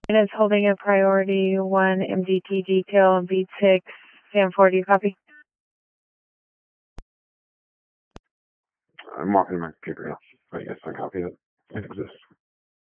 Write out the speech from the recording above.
It's holding a priority 1 MDT detail on beat 6. Sam 4, do you copy? I'm walking to my computer now. I guess I copy it. It exists.